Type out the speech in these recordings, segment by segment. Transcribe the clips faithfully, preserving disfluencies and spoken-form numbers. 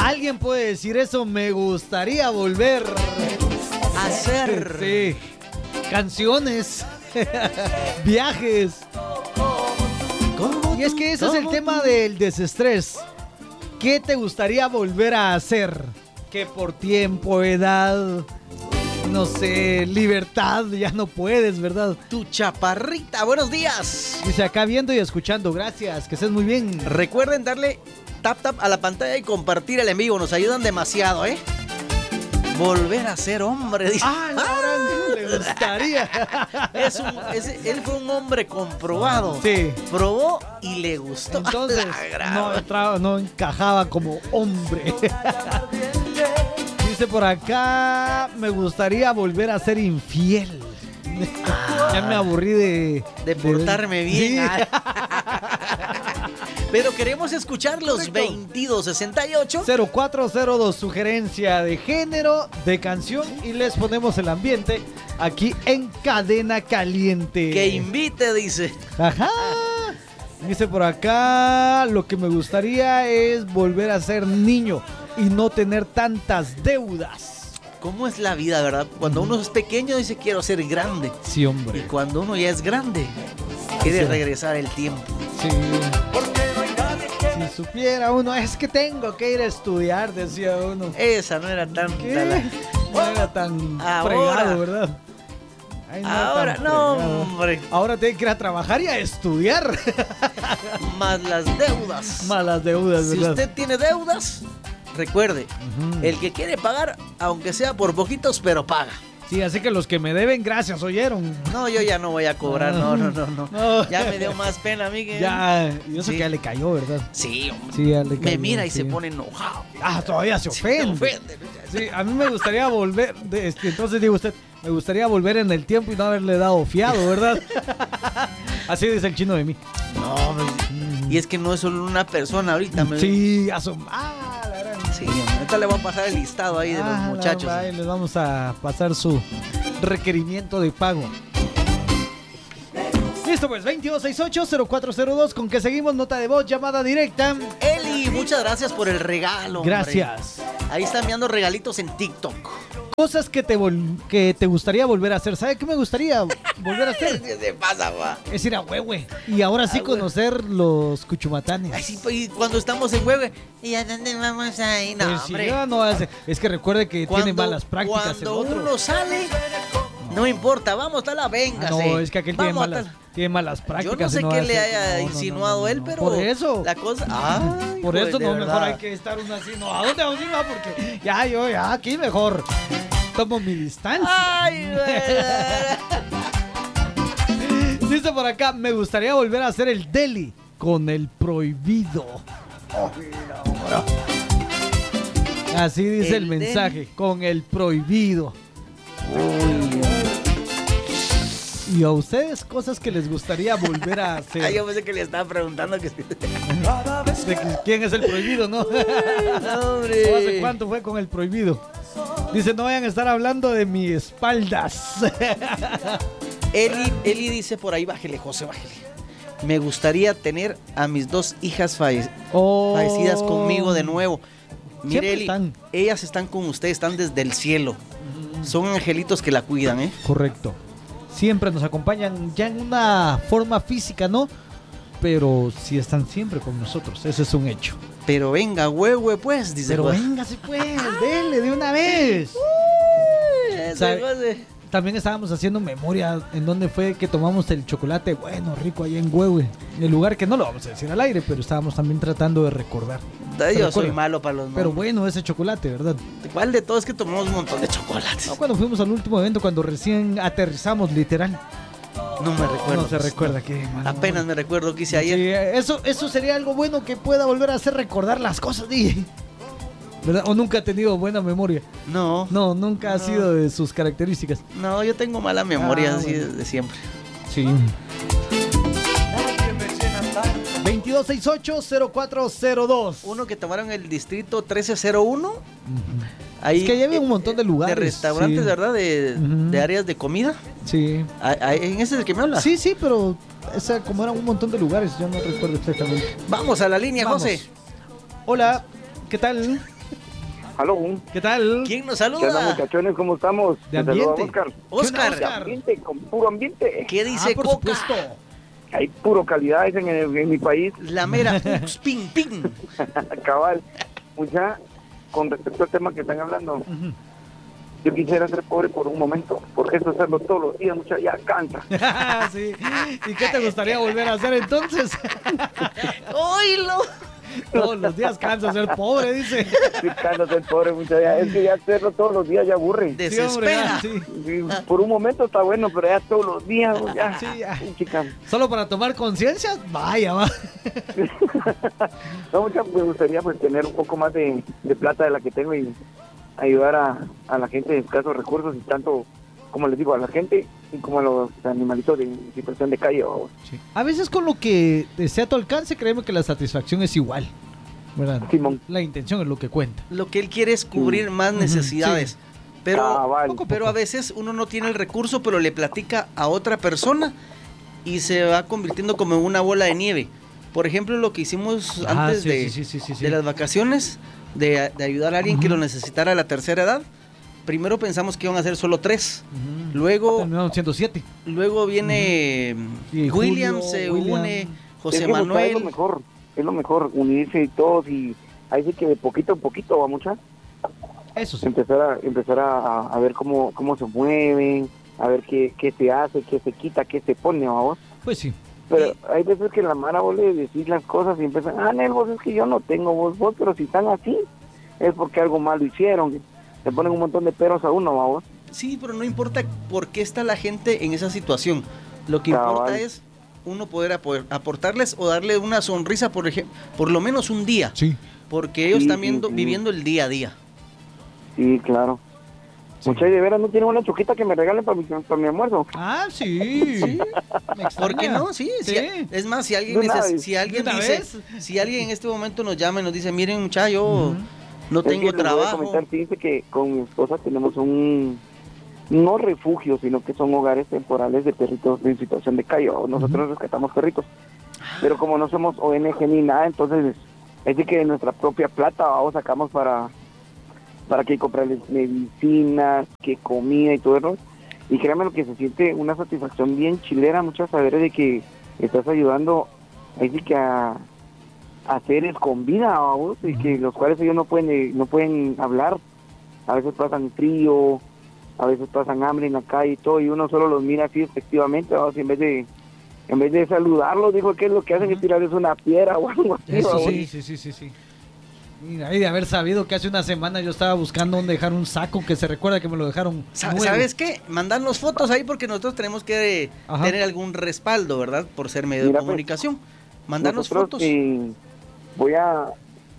Alguien puede decir eso, me gustaría volver a hacer. Sí. Canciones, viajes. Y es que ese es el tema del desestrés. ¿Qué te gustaría volver a hacer? Que por tiempo, edad, no sé, libertad, ya no puedes, ¿verdad? Tu chaparrita, buenos días. Dice acá viendo y escuchando, gracias, que estés muy bien. Recuerden darle tap tap a la pantalla y compartir el en vivo, nos ayudan demasiado, ¿eh? Volver a ser hombre, dice. Ah, no, ¡ah! Le gustaría. Es un, es, él fue un hombre comprobado. Sí. Probó y le gustó. Entonces, no, entraba, no encajaba como hombre. Dice por acá, me gustaría volver a ser infiel. Ah, ya me aburrí de... De portarme de, bien. Sí. Pero queremos escuchar los veintidós sesenta y ocho cero cuatro cero dos, sugerencia de género, de canción, y les ponemos el ambiente aquí en Cadena Caliente. Que invite, dice. Ajá. Dice por acá, lo que me gustaría es volver a ser niño y no tener tantas deudas. ¿Cómo es la vida, verdad? Cuando uno es pequeño dice quiero ser grande. Sí, hombre. Y cuando uno ya es grande, quiere sí. regresar el tiempo. Sí. Si supiera uno, es que tengo que ir a estudiar, decía uno. Esa no era tan... ¿Qué? No era tan ahora, fregado, ¿verdad? Ay, no ahora, no, hombre. Ahora tiene que ir a trabajar y a estudiar. Más las deudas. Más las deudas, ¿verdad? Si usted tiene deudas, recuerde, uh-huh. el que quiere pagar, aunque sea por poquitos, pero paga. Sí, así que los que me deben, gracias, ¿oyeron? No, yo ya no voy a cobrar, no, no, no, no. no. Ya me dio más pena a mí que... Ya, y eso sí. que ya le cayó, ¿verdad? Sí, hombre. Sí, ya le cayó, me mira y sí. se pone enojado. Ah, todavía se ofende. Se ofende. Sí, a mí me gustaría volver, de, entonces digo usted, me gustaría volver en el tiempo y no haberle dado fiado, ¿verdad? Así dice el chino de mí. No, mm. y es que no es solo una persona ahorita. Me... Sí, a su... Ah, sí, ahorita le voy a pasar el listado ahí de ah, los muchachos. Ahí les vamos a pasar su requerimiento de pago. Listo, pues, veintidós sesenta y ocho, cero cuatro cero dos, con que seguimos, nota de voz, llamada directa. Eli, muchas gracias por el regalo. Gracias. Hombre. Ahí están enviando regalitos en TikTok. Cosas que te, vol- que te gustaría volver a hacer. ¿Sabe qué me gustaría volver a hacer? ¿Qué se pasa, va? Es ir a Huehue. Y ahora sí ah, conocer los cuchumatanes. Ay, sí, pues, cuando estamos en Huehue. ¿Y a dónde vamos a ir? No, pues hombre. Sí, no, no, es, es que recuerde que cuando, tiene malas prácticas. Cuando el otro. uno sale, no importa, vamos a la venga. Ah, no, es que aquel tiene malas, tiene malas prácticas. Yo no sé no qué hace, le haya no, no, insinuado no, no, no, él, no. pero... Por eso. La cosa... Ay, por eso no, verdad. mejor hay que estar uno así. No, ¿a dónde vamos a ir? No, porque ya, yo, ya, aquí mejor. Tomo mi distancia. Ay, dice por acá, me gustaría volver a hacer el deli con el prohibido. Oh, no. Así dice el, el mensaje, deli. Con el prohibido. Uy. ¿Y a ustedes cosas que les gustaría volver a hacer? Ay, yo pensé que le estaba preguntando que... ¿De quién es el prohibido, no? No, hombre. ¿O hace cuánto fue con el prohibido? Dice, no vayan a estar hablando de mis espaldas. Eli, Eli dice por ahí, bájele, José, bájele. Me gustaría tener a mis dos hijas falle- oh. fallecidas conmigo de nuevo. Mire, Eli, están. ellas están con usted, están desde el cielo. Mm. Son angelitos que la cuidan, ¿eh? Correcto. Siempre nos acompañan ya en una forma física, ¿no? Pero sí están siempre con nosotros, eso es un hecho. Pero venga, Huehue, pues, dice. Pero pues. Véngase, pues, dele de una vez. Uy, esa cosa. También estábamos haciendo memoria en donde fue que tomamos el chocolate bueno, rico, allá en Huehue. En el lugar que no lo vamos a decir al aire, pero estábamos también tratando de recordar. Yo soy malo para los nombres. Pero bueno, ese chocolate, ¿verdad? ¿Cuál de todos? Es que tomamos un montón de chocolates. No, cuando fuimos al último evento, cuando recién aterrizamos, literal. No me recuerdo. No se recuerda que... Apenas me recuerdo que hice ayer. Sí, eso, eso sería algo bueno que pueda volver a hacer recordar las cosas, D J. ¿Verdad? ¿O nunca ha tenido buena memoria? No. No, nunca ha no. sido de sus características. No, yo tengo mala memoria, ah, así bueno. de siempre. Sí. veintidós sesenta y ocho, cero cuatro cero dos. Uno que tomaron el distrito trece cero uno. Uh-huh. Ahí, es que ya había un montón de lugares. De restaurantes, sí. ¿verdad? De, uh-huh. de áreas de comida. Sí. ¿En ese es el que me habla? Sí, sí, pero esa, como eran un montón de lugares, yo no recuerdo exactamente. Vamos a la línea, Vamos. José. Hola, ¿qué tal? Aló. ¿Qué tal? ¿Quién nos saluda? ¿Qué onda, muchachones? ¿Cómo estamos? De ambiente. Oscar. Oscar. De ambiente, con puro ambiente. ¿Qué dice ah, por Coca? supuesto. Hay puro calidad en, en, en mi país. La mera ux, ping, ping. Cabal. Mucha, con respecto al tema que están hablando, Uh-huh. yo quisiera ser pobre por un momento, porque eso hacerlo todos los días, mucha, ya cansa. Sí. ¿Y qué te gustaría volver a hacer entonces? ¡Oílo! Todos los días cansa ser pobre, dice. Sí, cansa ser pobre, mucha, ya, es que ya hacerlo todos los días ya aburre. Desespera. Sí, hombre, Sí, por un momento está bueno, pero ya todos los días, ya. Sí, ya. Chica. ¿Solo para tomar conciencia? Vaya, va. No, mucha, me gustaría pues tener un poco más de, de plata de la que tengo y ayudar a, a la gente de escasos recursos y tanto, como les digo, a la gente y como a los animalitos de situación de calle. ¿O? Sí. A veces con lo que sea a tu alcance, créeme que la satisfacción es igual, ¿verdad? Simón. La intención es lo que cuenta. Lo que él quiere es cubrir más necesidades. Sí. Pero, Ah, vale. poco a pero poco. a veces uno no tiene el recurso, pero le platica a otra persona y se va convirtiendo como en una bola de nieve. Por ejemplo, lo que hicimos Ah, antes sí, de, sí, sí, sí, sí. de las vacaciones, de, de ayudar a alguien que lo necesitara a la tercera edad. Primero pensamos que iban a ser solo tres. Ujú. Luego, Terminaron siendo siete. luego viene Y William, Julio, se William. une Es José que, mucha, es lo Manuel. mejor, es lo mejor, unirse y todos y ahí sí que de poquito en poquito va mucha. Eso sí. Empezar a empezar a, a ver cómo cómo se mueven, a ver qué, qué se hace, qué se quita, qué se pone, vamos. Pues sí. Pero hay veces que la mara vos le decís las cosas y empiezan, ah, Nel, vos es que yo no tengo vos, vos, pero si están así, es porque algo malo hicieron. Le ponen un montón de peros a uno, vamos. Sí, pero no importa por qué está la gente en esa situación. Lo que Cabal. importa es uno poder apo- aportarles o darle una sonrisa, por ejemplo, por lo menos un día. Sí. Porque ellos Sí, están sí, viendo, sí. viviendo el día a día. Sí, claro. Sí. Muchachos, de veras no tienen una choquita que me regalen para mi, para mi almuerzo. Ah, sí. Me extraña. ¿Por qué no? Sí, sí. Sí. Es más, si alguien, De una neces- vez. si alguien ¿De una dice, vez? si alguien en este momento nos llama y nos dice, miren muchacho, yo Ujú. no Es tengo que les voy a trabajo. comentar, fíjense que con mi esposa tenemos un, no refugio, sino que son hogares temporales de perritos en situación de calle. O nosotros Ujú. rescatamos perritos. Pero como no somos O N G ni nada, entonces es de que de nuestra propia plata vamos sacamos para para que comprarles medicinas, que comida y todo eso. Y créanme lo que se siente una satisfacción bien chilera, muchas saber de que estás ayudando ahí sí que a, a seres con vida, vamos, y que los cuales ellos no pueden eh, no pueden hablar. A veces pasan frío, a veces pasan hambre en la calle y todo, y uno solo los mira así efectivamente, vamos, y en vez de en vez de saludarlos, dijo que es lo que hacen es tirarles una piedra o algo así. Eso vamos. sí, sí, sí, sí, sí. Mira, y de haber sabido que hace una semana yo estaba buscando dónde dejar un saco que se recuerda que me lo dejaron Sa- nuevo. ¿Sabes qué? Mandarnos fotos ahí porque nosotros tenemos que eh, Ajá. tener algún respaldo, ¿verdad? Por ser medio Mira, de pues, comunicación. Mandarnos Nosotros, fotos. eh, voy a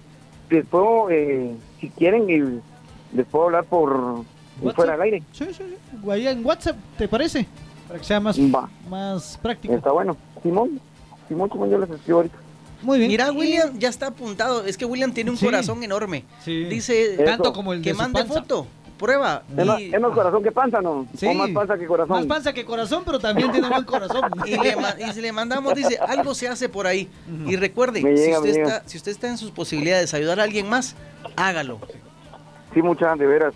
les puedo eh, si quieren eh, les puedo hablar por WhatsApp. fuera del aire. Sí, sí, sí. Ahí en WhatsApp, ¿te parece? Para que sea más, Va. más práctico. Está bueno. Simón, Simón, Simón, yo les escribo ahorita. Muy bien. Mira, Y- William ya está apuntado. Es que William tiene un Sí. corazón enorme. Sí. Dice Eso. Tanto como el que de su mande panza. foto. Prueba. Es más, Y, es más corazón que panza, ¿no? Sí. O más panza que corazón. Más panza que corazón, pero también tiene buen corazón. y le, ma- y si le mandamos, dice, algo se hace por ahí. Y recuerde, Me si, llega, usted me llega. está, si usted está en sus posibilidades de ayudar a alguien más, hágalo. Sí, muchas de veras.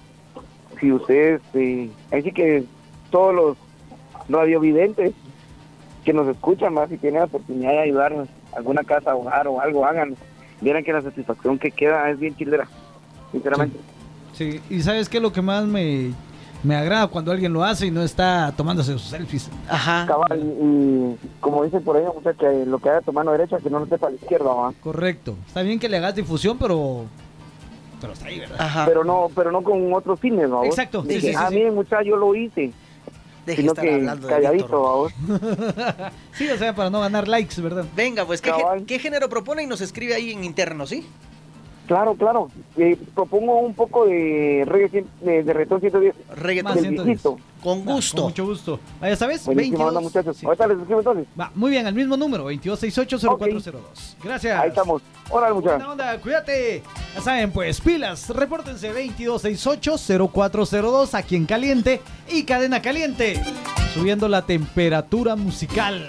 Si ustedes, eh, ahí sí que todos los radiovidentes que nos escuchan más, si tienen la oportunidad de ayudarnos, alguna casa, hogar o algo, hagan. Vieran que la satisfacción que queda es bien chilera, sinceramente. Sí, y ¿sabes qué es lo que más me, me agrada cuando alguien lo hace y no está tomándose sus selfies? Ajá. Cabal, y, y como dicen por ahí, muchachos, que lo que haga tu mano derecha, que no lo sepa a la izquierda, ¿va? Correcto. Está bien que le hagas difusión, pero... Pero está ahí, ¿verdad? Ajá. Pero no, pero no con otros fines, ¿va? Exacto, sí, Dije, sí, sí, ah, sí. miren, muchachos, yo lo hice. Deje Sino estar que hablando de calladito, Víctor. ¿va vos? Sí, o sea, para no ganar likes, ¿verdad? Venga, pues, ¿qué, Cabal. gé- ¿qué género propone? Y nos escribe ahí en interno, ¿sí? Claro, claro. Eh, propongo un poco de reggae, cien- de, de reggaetón ciento diez. Reggaetón. Más Del ciento diez. viejito. Con Va, gusto. con mucho gusto. Vaya, ¿sabes? Buenísima onda, muchachos. Sí. Ahorita les escribo entonces. Va, muy bien, al mismo número, veintidós sesenta y ocho, cero cuatro cero dos. Gracias. Ahí estamos. Órale, muchachos. Buena onda, cuídate. Ya saben, pues, pilas. Repórtense veintidós sesenta y ocho, cero cuatro cero dos aquí en Caliente y Cadena Caliente. Subiendo la temperatura musical.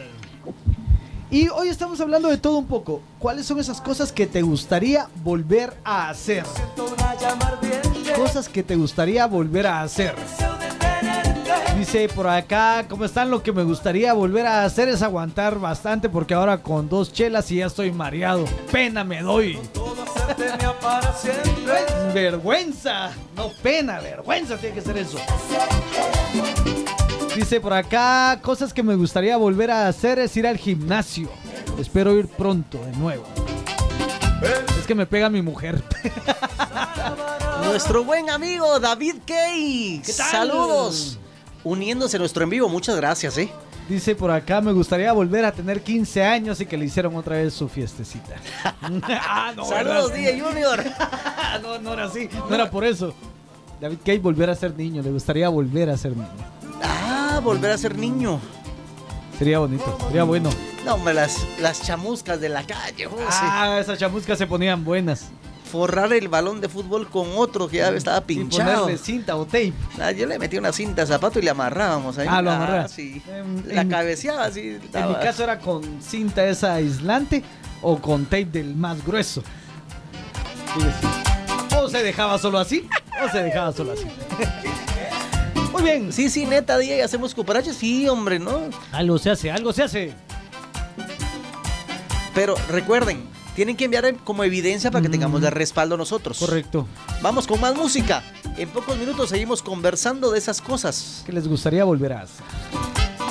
Y hoy estamos hablando de todo un poco. ¿Cuáles son esas cosas que te gustaría volver a hacer? Siento una llama ardiente cosas que te gustaría volver a hacer. Dice por acá, ¿cómo están? Lo que me gustaría volver a hacer es aguantar bastante porque ahora con dos chelas y ya estoy mareado. Pena me doy. Vergüenza, no pena, vergüenza tiene que ser eso. Dice por acá, cosas que me gustaría volver a hacer es ir al gimnasio. Espero ir pronto de nuevo. Es que me pega mi mujer. Nuestro buen amigo David Kay. ¿Qué tal? Saludos. Uniéndose a nuestro en vivo, muchas gracias, ¿eh? Dice por acá, me gustaría volver a tener quince años y que le hicieron otra vez su fiestecita. Ah, no, saludos, D J Junior. no, no era así, no era por eso. David Kay volver a ser niño, le gustaría volver a ser niño. Ah, volver a ser niño. Sería bonito, sería bueno. No, hombre, las, las chamuscas de la calle, José. Ah, esas chamuscas se ponían buenas. Forrar el balón de fútbol con otro que ya estaba pinchado. Y ponerle cinta o tape. Ah, yo le metí una cinta a zapato y le amarrábamos ahí. Ah, lo amarraba. Ah, sí. En, la en, cabeceaba así. En mi caso era con cinta esa aislante o con tape del más grueso. O se dejaba solo así, o se dejaba solo así. Muy bien. Sí, sí, neta, D J, hacemos cooperaches. Sí, hombre, ¿no? Algo se hace, algo se hace. Pero recuerden, tienen que enviar como evidencia para que mm. tengamos de respaldo nosotros. Correcto. Vamos con más música. En pocos minutos seguimos conversando de esas cosas que les gustaría volver a hacer.